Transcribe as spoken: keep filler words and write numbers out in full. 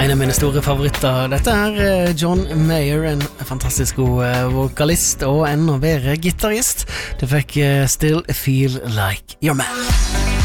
En av mine store favoritter. Dette er John Mayer, en fantastisk god vokalist og enda bedre gitarist. Du fikk Still Feel Like Your Man.